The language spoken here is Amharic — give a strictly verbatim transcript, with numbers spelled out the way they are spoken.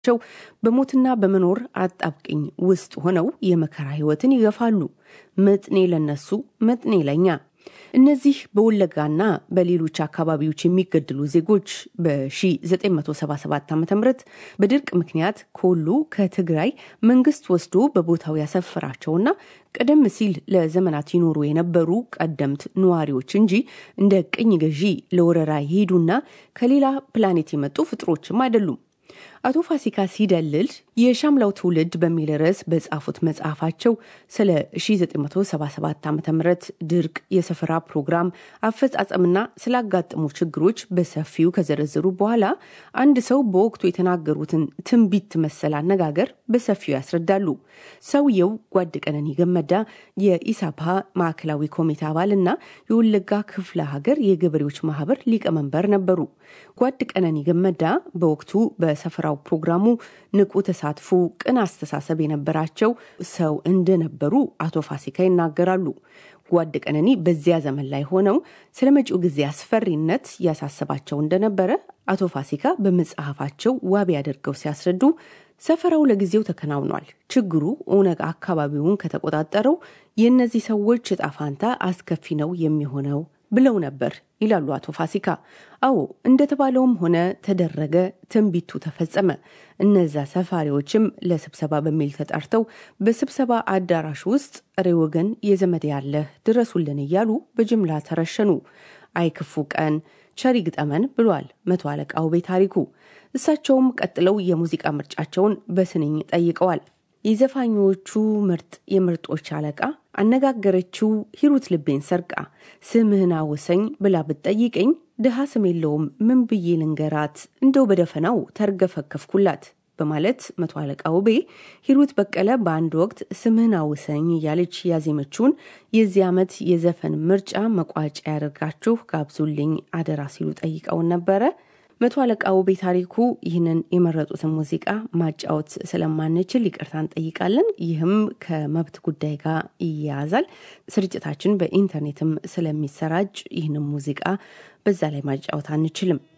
ቸው በሞትና በመኖር አጣብቅኝ ውስጥ ሆነው የመከራ ህይወትን ይገፋሉ። መጥኔ ለነሱ መጥኔ ለኛ። እነዚህ በወለጋና በሌሎች አካባቢዎች የሚገደሉ ዜጎች በ1977 ዓ.ም በድርቅ ምክንያት ኮሉ ከትግራይ መንግስት ወስዶ በቦታው ያሰፈራቸውና ቀደም ሲል ለዘመናት ይኖሩ የነበሩ ቀደምት ነዋሪዎች እንጂ እንደ ቅኝ ገዢ ለወረራ ይሄዱና ከሌላ ፕላኔት የመጡ ፍጥሮችም አይደሉም። አቶ ፋሲካ ሲደልል የሻምላው ትውልድ በሚል ርዕስ በጻፉት መጽሐፋቸው ስለ ሺ977 ዓ.ም ድርቅ የሰፈራ ፕሮግራም አፈጻጸምና ስላጋጠሙ ችግሮች በሰፊው ከዘረዘሩ በኋላ አንድ ሰው በወቅቱ የተናገሩትን ትንቢት መሰል አነጋገር በሰፊው ያስረዳሉ። ሰውየው ጓድ ቀነኒ ገመዳ የኢሳፓ ማዕከላዊ ኮሚቴ አባልና የወለጋ ክፍለ ሀገር የገበሬዎች ማህበር ሊቀመንበር ነበሩ። ጓድ ቀነኒ ገመዳ በወቅቱ በሰፈራው ፕሮግራሙ ንቁ ተሳትፎ ቅን አስተሳሰብ የነበራቸው ሰው እንደነበሩ አቶ ፋሲካ ይናገራሉ። ጓድ ቀነኒ በዚያ ዘመን ላይ ሆነው ስለመጪው ጊዜ አስፈሪነት ያሳሰባቸው እንደነበረ አቶ ፋሲካ በመጽሐፋቸው ዋቢ አድርገው ሲያስረዱ ሰፈራው ለጊዜው ተከናውኗል። ችግሩ ኦነግ አካባቢውን ከተቆጣጠረው የነዚህ ሰዎች ዕጣ ፈንታ አስከፊ ነው የሚሆነው ብለው ነበር ይላሉ አቶ ፋሲካ። አዎ እንደተባለውም ሆነ ተደረገ፣ ትንቢቱ ተፈጸመ። እነዛ ሰፋሪዎችም ለስብሰባ በሚል ተጣርተው በስብሰባ አዳራሽ ውስጥ ሬ ወገን የዘመድ ያለ ድረሱልን እያሉ በጅምላ ተረሸኑ። አይክፉ ቀን ቸሪ ግጠመን ብሏል መቶ አለቃ ውቤ ታሪኩ። እሳቸውም ቀጥለው የሙዚቃ ምርጫቸውን በስንኝ ጠይቀዋል። የዘፋኞቹ ምርጥ የምርጦች አለቃ አነጋገረችው ሂሩት ልቤን ሰርቃ ስምህን አውሰኝ ብላ ብትጠይቀኝ ድሃ ስም የለውም ምን ብዬ ልንገራት እንደው በደፈናው ተርገፈከፍኩላት በማለት መቶ አለቃ ውቤ ሂሩት በቀለ በአንድ ወቅት ስምህን አውሰኝ ያለች ያዜመችውን የዚህ ዓመት የዘፈን ምርጫ መቋጫ ያደርጋችሁ ጋብዙልኝ አደራ ሲሉ ጠይቀው ነበረ። መቶ አለቃ ውቤ ታሪኩ ይህንን የመረጡትን ሙዚቃ ማጫወት ስለማንችል ይቅርታን ጠይቃለን። ይህም ከመብት ጉዳይ ጋር ይያያዛል። ስርጭታችን በኢንተርኔትም ስለሚሰራጭ ይህንን ሙዚቃ በዛ ላይ ማጫወት አንችልም።